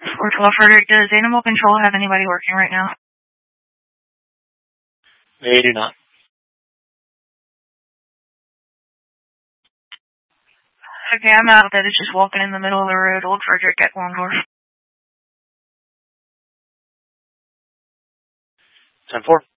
412 Frederick, does Animal Control have anybody working right now? They do not. Okay, I'm out. That is just walking in the middle of the road. Old Frederick at Longdorf. 10-4.